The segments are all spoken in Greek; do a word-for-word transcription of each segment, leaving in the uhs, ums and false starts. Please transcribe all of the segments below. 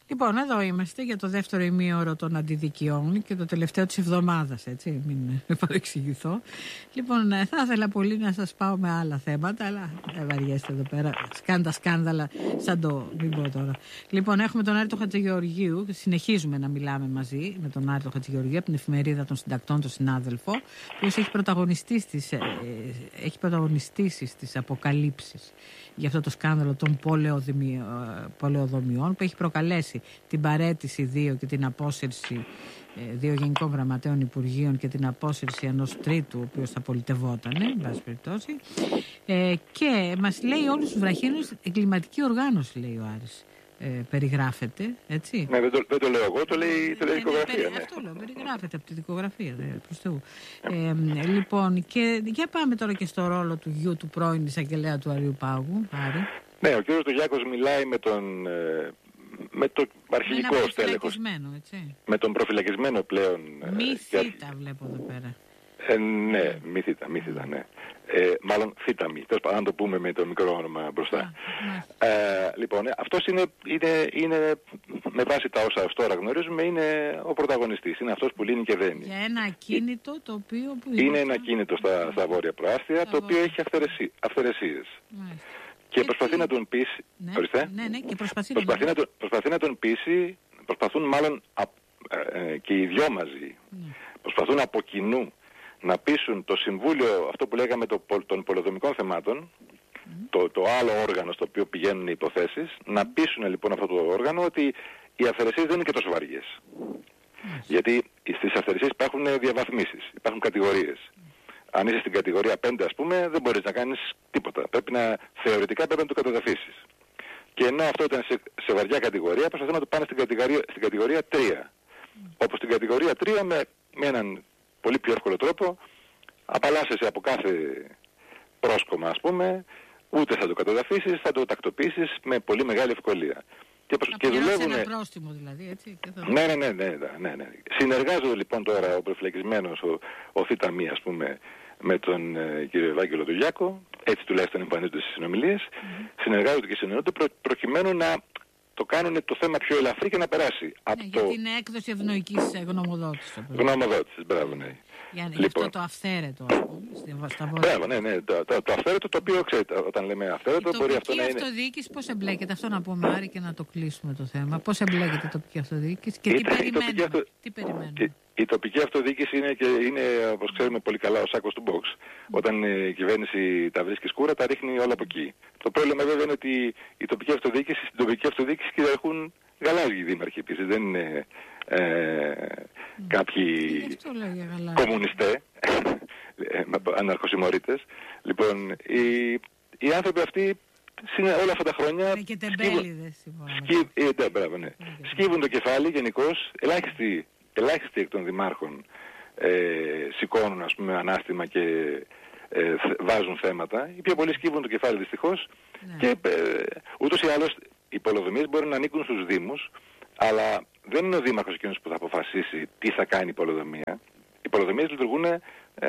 Λοιπόν, εδώ είμαστε για το δεύτερο ημίωρο των αντιδικιών και το τελευταίο της εβδομάδας, έτσι, μην παρεξηγηθώ. Λοιπόν, θα ήθελα πολύ να σας πάω με άλλα θέματα, αλλά δεν βαριέστε εδώ πέρα, σκάντα σκάνδαλα, σαν το, μην πω τώρα. Λοιπόν, έχουμε τον Άρη Χατζηγεωργίου, συνεχίζουμε να μιλάμε μαζί με τον Άρη Χατζηγεωργίου από την εφημερίδα των συντακτών, τον συνάδελφο, ο οποίος έχει πρωταγωνιστεί στις, ε, έχει πρωταγωνιστήσει στις αποκαλύψεις για αυτό το σκάνδαλο των πολεοδομιών που έχει προκαλέσει την παραίτηση δύο και την απόσυρση ε, δύο γενικών γραμματέων υπουργείων και την απόσυρση ενός τρίτου ο οποίος θα πολιτευόταν, εν πάση περιπτώσει, ε, και μας λέει όλους τους βραχύνους εγκληματική οργάνωση, λέει ο Άρης. Ε, περιγράφεται, έτσι. Ναι, δεν το, δεν το λέω εγώ, το λέει, το λέει η δικογραφία. Ναι, ναι. Αυτό λέω, περιγράφεται από τη δικογραφία, δε, προς Θεού. Ε, λοιπόν, και για πάμε τώρα και στο ρόλο του γιου του πρώην εισαγγελέα του Αριού Πάγου, Άρη. Ναι, ο κύριος Ντογιάκος μιλάει με τον, με το αρχηγικό στέλεχος, με τον προφυλακισμένο πλέον. Μη θήτα βλέπω εδώ πέρα. Ε, ναι, μη θήτα, μη θήτα, ναι. Ε, μάλλον θήτα μη, τέλος πάντων, αν το πούμε με το μικρό όνομα μπροστά. Ah, ε, λοιπόν, αυτός είναι, είναι, είναι, με βάση τα όσα τώρα γνωρίζουμε, είναι ο πρωταγωνιστής. Είναι αυτός που λύνει και δένει. Για ένα ακίνητο το οποίο... Που είναι, είναι ένα ακίνητο στα, στα βόρεια προάστια, το οποίο έχει αυθαιρεσί, αυθαιρεσίες. Και, και προσπαθεί τι... να τον πείσει... Ναι, ορίστε, ναι, ναι, και προσπαθεί, προσπαθεί, να τον, προσπαθεί να τον πείσει, προσπαθούν μάλλον α, ε, και οι δυο μαζί, ναι. προσπαθούν από κοινού να πείσουν το Συμβούλιο, αυτό που λέγαμε το, των πολεοδομικών θεμάτων, mm. το, το άλλο όργανο στο οποίο πηγαίνουν οι υποθέσεις, mm. να πείσουν λοιπόν αυτό το όργανο ότι οι αυθαιρεσίες δεν είναι και τόσο βαριές. Mm. Γιατί στις αυθαιρεσίες υπάρχουν διαβαθμίσεις, υπάρχουν κατηγορίες. Mm. Αν είσαι στην κατηγορία πέντε, ας πούμε, δεν μπορείς να κάνεις τίποτα. Πρέπει να, θεωρητικά πρέπει να το καταδαφίσεις. Και ενώ αυτό ήταν σε, σε βαριά κατηγορία, προσπαθούν να το πάνε στην κατηγορία, στην κατηγορία τρία. Mm. Όπως στην κατηγορία τρία με, με έναν πολύ πιο εύκολο τρόπο απαλλάσσεσαι από κάθε πρόσκομα, ας πούμε, ούτε θα το καταδαφίσεις, θα το τακτοποιήσεις με πολύ μεγάλη ευκολία. Και, προς... και δουλεύουν... ένα πρόστιμο δηλαδή, έτσι. Και θα... ναι, ναι, ναι, ναι, ναι, ναι. Συνεργάζονται λοιπόν τώρα ο προφυλακισμένος, ο, ο Θήταμι, ας πούμε, με τον ε, κύριο Ευάγγελο Ντογιάκο, έτσι τουλάχιστον εμφανίζονται στις συνομιλίες, mm-hmm. συνεργάζονται και συνεννοούνται προ... προκειμένου να το κάνουν το θέμα πιο ελαφρύ και να περάσει. Ναι, από για το... την έκδοση ευνοϊκής γνωμοδότησης. Γνωμοδότησης, μπράβο, ναι. Για, λοιπόν, αυτό το αυθαίρετο, ας πούμε, στα βόρεια. Μπράβο, ναι, ναι, το, το, το αυθαίρετο, το οποίο ξέρετε, όταν λέμε αυθαίρετο, μπορεί αυτό να είναι... Η τοπική αυτοδιοίκηση πώς εμπλέκεται, αυτό να πούμε, Άρη, και να το κλείσουμε το θέμα. Πώς εμπλέκεται η τοπική αυτοδιοίκηση και τι περιμένουμε. Αυτο... τι περιμένουμε. Η, η τοπική αυτοδιοίκηση είναι, και είναι, όπως ξέρουμε πολύ καλά, ο σάκος του box. Mm. Όταν η κυβέρνηση τα βρίσκει σκούρα, τα ρίχνει όλα από εκεί. Το πρόβλημα βέβαια είναι ότι η τοπική αυτοδιοίκηση, στην τοπική αυτοδιοίκηση κυριαρχούν γαλάζιοι δήμαρχοι επίσης. Δεν είναι ε, mm. κάποιοι κομμουνιστέ, αναρχοσημωρίτες. Λοιπόν, οι, οι άνθρωποι αυτοί όλα αυτά τα χρόνια και τεμπέληδες, σκύβουν, σκύβ, ε, ναι. σκύβουν το κεφάλι γενικώς. Ελάχιστοι, ελάχιστοι εκ των δημάρχων ε, σηκώνουν, ας πούμε, ανάστημα και ε, βάζουν θέματα. Οι πιο πολλοί σκύβουν το κεφάλι δυστυχώς. Ναι. Και ε, ούτως ή άλλως οι πολεοδομίες μπορεί να ανήκουν στους δήμους, αλλά δεν είναι ο δήμαρχος εκείνος που θα αποφασίσει τι θα κάνει η πολεοδομία. Οι πολεοδομίες λειτουργούν ε,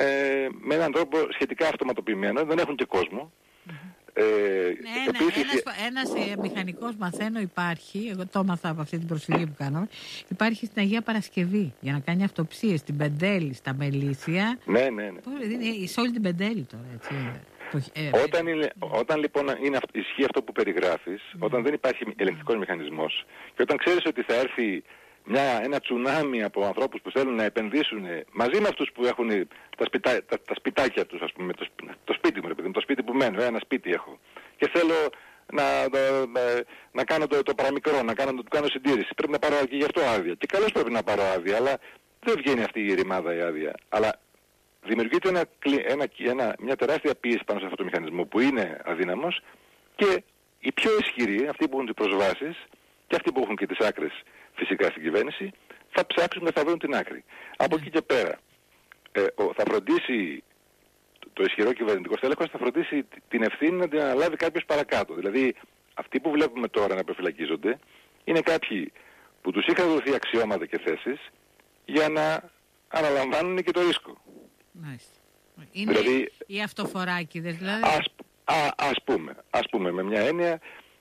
με έναν τρόπο σχετικά αυτοματοποιημένο, δεν έχουν και κόσμο. Mm-hmm. Ε, ναι, επίσης... ένας, ένας μηχανικός, μαθαίνω, υπάρχει, εγώ το έμαθα από αυτή την προσφυγή που κάναμε, υπάρχει στην Αγία Παρασκευή για να κάνει αυτοψίες στην Πεντέλη, στα Μελίσια. Ναι, ναι, ναι. Είναι σε όλη την Πεντέλη τώρα, έτσι. Ε, όταν, είναι, όταν λοιπόν είναι, ισχύει αυτό που περιγράφεις, mm. όταν δεν υπάρχει ελεγκτικός μηχανισμός και όταν ξέρεις ότι θα έρθει μια, ένα τσουνάμι από ανθρώπους που θέλουν να επενδύσουν μαζί με αυτούς που έχουν τα, σπιτά, τα, τα σπιτάκια τους, ας πούμε, το, το σπίτι μου, ρε παιδί, το σπίτι που μένω, ένα σπίτι έχω και θέλω να, να, να κάνω το, το παραμικρό, να κάνω, το κάνω συντήρηση, πρέπει να πάρω και γι' αυτό άδεια και καλώς πρέπει να πάρω άδεια, αλλά δεν βγαίνει αυτή η ρημάδα η άδεια, αλλά δημιουργείται ένα, ένα, ένα, μια τεράστια πίεση πάνω σε αυτό το μηχανισμό που είναι αδύναμος και οι πιο ισχυροί, αυτοί που έχουν τις προσβάσεις και αυτοί που έχουν και τις άκρες φυσικά στην κυβέρνηση, θα ψάξουν και θα βρουν την άκρη. Mm. Από εκεί και πέρα ε, ο, θα φροντίσει το, το ισχυρό κυβερνητικό στέλεχος, θα φροντίσει την ευθύνη να την αναλάβει κάποιος παρακάτω. Δηλαδή αυτοί που βλέπουμε τώρα να προφυλακίζονται είναι κάποιοι που τους είχαν δοθεί αξιώματα και θέσεις για να αναλαμβάνουν και το ρίσκο. Μάλιστα. Είναι δηλαδή, οι αυτοφοράκηδες δηλαδή. Ας, α, ας πούμε, ας πούμε με μια έννοια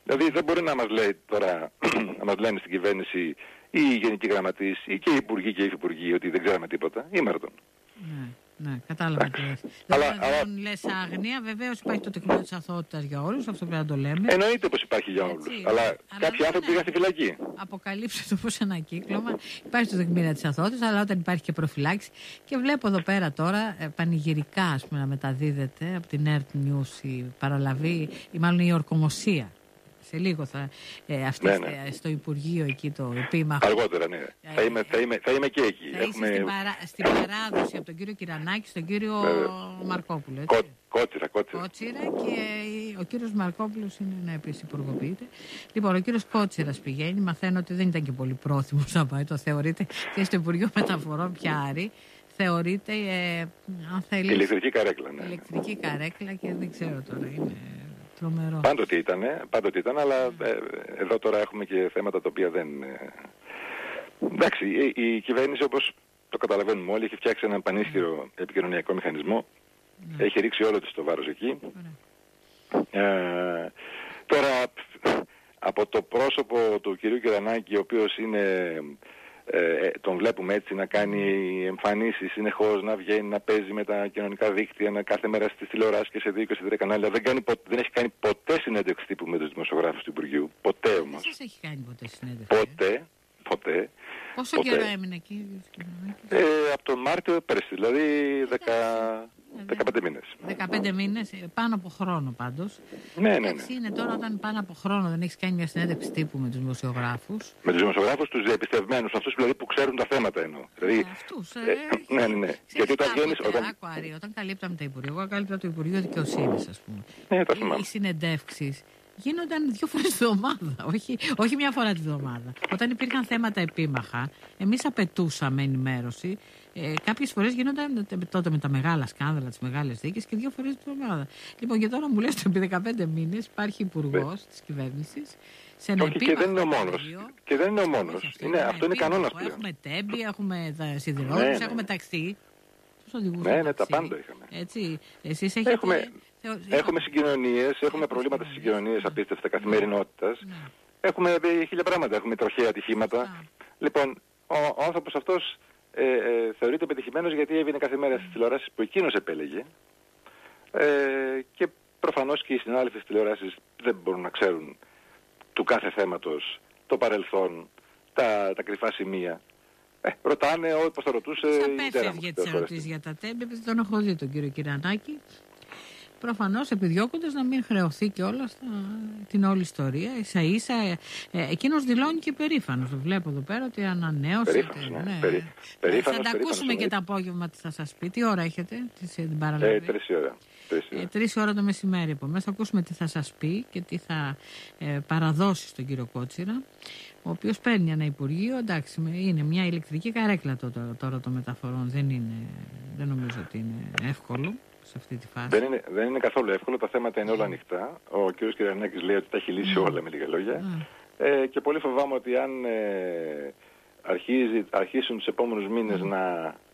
Δηλαδή δεν μπορεί να μας λέει τώρα, να μας λένε στην κυβέρνηση ή οι γενικοί γραμματείς ή και οι υπουργοί και οι υφυπουργοί ότι δεν ξέραμε τίποτα. Ήμαρτον. Ναι, ναι, κατάλαβα τι λες. Αλλά, Δεν αλλά... λες άγνοια, βεβαίως υπάρχει το τεκμήριο της αθωότητας για όλους, αυτό πρέπει να το λέμε. Εννοείται πως υπάρχει για όλους, έτσι, αλλά, αλλά κάποιοι άνθρωποι πήγαν στη φυλακή. Αποκαλύψτε το πως ένα κύκλωμα, υπάρχει το τεκμήριο της αθωότητας, αλλά όταν υπάρχει και προφυλάξη. Και βλέπω εδώ πέρα τώρα ε, πανηγυρικά, ας πούμε, να μεταδίδεται από την Earth News η παραλαβή, ή μάλλον η ορκομοσία. Σε λίγο θα, ε, αυτή ναι, ναι. στο Υπουργείο εκεί το επίμαχο. Αργότερα, ναι. Ε, θα, είμαι, θα, είμαι, θα είμαι και εκεί. Θα Έχουμε... είσαι στην, παρά, στην παράδοση από τον κύριο Κυρανάκη στον κύριο Βέβαια. Μαρκόπουλο. Έτσι. Κό, κότσιρα, κότσιρα. Κότσιρα και ο κύριος Μαρκόπουλος είναι να επίσης υπουργοποιείται. Λοιπόν, ο κύριος Κότσιρας πηγαίνει, μαθαίνω ότι δεν ήταν και πολύ πρόθυμος να πάει, το θεωρείται και στο Υπουργείο Μεταφορών Πιάρη. Θεωρείται, ε, αν θέλεις... Ηλεκτρική καρέκλα, ναι. Ηλεκτρική καρέκλα και δεν ξέρω τώρα, είναι... Τρομερό. Πάντοτε ήταν, πάντοτε ήταν, αλλά ε, εδώ τώρα έχουμε και θέματα τα οποία δεν... Ε, εντάξει, η, η κυβέρνηση, όπως το καταλαβαίνουμε όλοι, έχει φτιάξει έναν πανίσχυρο mm. επικοινωνιακό μηχανισμό. Mm. Έχει ρίξει όλο της το βάρος εκεί. Mm. Ε, τώρα, από το πρόσωπο του κυρίου Κυρανάκη, ο οποίος είναι... Ε, τον βλέπουμε έτσι να κάνει εμφανίσεις συνεχώς, να βγαίνει, να παίζει με τα κοινωνικά δίκτυα, να κάθε μέρα στις τηλεοράσεις και σε δύο και σε τρία κανάλια. Δεν, κάνει, δεν έχει κάνει ποτέ συνέντευξη τύπου με τους δημοσιογράφους του Υπουργείου. Ποτέ όμως. Δεν σας έχει κάνει ποτέ συνέντευξη. Ποτέ. Ποτέ. Πόσο ποτέ. καιρό έμεινε εκεί? Ε, από τον Μάρτιο πέρυσι, δηλαδή δεκα... δεκαπέντε μήνες. δεκαπέντε μήνες, πάνω από χρόνο πάντως. Ναι, ναι, ναι. Έτσι είναι τώρα όταν πάνω από χρόνο δεν έχεις κάνει μια συνέντευξη τύπου με τους δημοσιογράφους. Με τους δημοσιογράφους, τους διαπιστευμένους, αυτούς δηλαδή που ξέρουν τα θέματα εννοώ. Δηλαδή, αυτούς. Ε, ε, ναι, ναι, ναι. Γιατί όταν βγαίνεις... Όταν... Άκου, Άρη, όταν καλύπταμε τα Υπουργεία, εγώ καλύπτα το Υπουργείο Δικαιοσύνης, ας πούμε. Ναι, τα θυμάμαι. Οι συνεντεύξεις γίνονταν δύο φορές τη βδομάδα, όχι, όχι μια φορά τη βδομάδα. Όταν υπήρχαν θέματα επίμαχα, εμείς απαιτούσαμε ενημέρωση. Ε, κάποιες φορές γίνονταν τότε με τα μεγάλα σκάνδαλα, τις μεγάλες δίκες και δύο φορές τη βδομάδα. Λοιπόν, και τώρα μου λες ότι επί δεκαπέντε μήνες υπάρχει υπουργός της κυβέρνησης. Σε ένα όχι, και δεν είναι ο μόνος. Και δεν είναι ο μόνος. Αυτό είναι, αυτό είναι κανόνας πλέον. Έχουμε τέμπη, έχουμε σιδηρόδρομους, ναι, ναι. έχουμε ταξί. Ναι, ναι, τα πάντα είχαμε. Έτσι, εσείς έχετε... Έχουμε, Θεω... έχουμε συγκοινωνίες, έχουμε προβλήματα στις συγκοινωνίες απίστευτα καθημερινότητας. Ναι. Έχουμε χίλια πράγματα, έχουμε τροχαία ατυχήματα. Α. Λοιπόν, ο, ο άνθρωπος αυτός ε, ε, θεωρείται πετυχημένος γιατί έβγαινε κάθε μέρα στις τηλεοράσεις που εκείνος επέλεγε. Ε, και προφανώς και οι συνάδελφοι στις τηλεοράσεις δεν μπορούν να ξέρουν του κάθε θέματος, το παρελθόν, τα, τα κρυφά σημεία. Ε, ρωτάνε όπως θα ρωτούσε η τέρα μου. Απέφευγε τις ερωτήσεις για τα τέμπη, επειδή τον έχω δει τον κύριο Κυρανάκη. Προφανώς επιδιώκοντας να μην χρεωθεί και όλα στα, την όλη ιστορία. Ίσα ίσα, ε, ε, εκείνος δηλώνει και περήφανος. Το βλέπω εδώ πέρα ότι ανανέωσε. Περήφανος, ναι. ναι. Περί, περήφανος, θα τα ακούσουμε και το απόγευμα τι θα σας πει. Τι ώρα έχετε την παραλαβή? Ε, τρεις ώρα. Ε, τρεις ώρα το μεσημέρι επομένως. Θα ακούσουμε τι θα σας πει και τι θα ε, παραδώσει στον κύριο Κότσιρα, ο οποίος παίρνει ένα Υπουργείο. Εντάξει, είναι μια ηλεκτρική καρέκλα τώρα, τώρα το μεταφορών. Δεν, είναι, δεν νομίζω ότι είναι εύκολο σε αυτή τη φάση. Δεν είναι, δεν είναι καθόλου εύκολο. Τα θέματα είναι όλα ανοιχτά. Ο κ. Κυρανάκης λέει ότι τα έχει λύσει mm. όλα με λίγα λόγια. Mm. Ε, και πολύ φοβάμαι ότι αν ε, αρχίζει, αρχίσουν τους επόμενους μήνες mm. να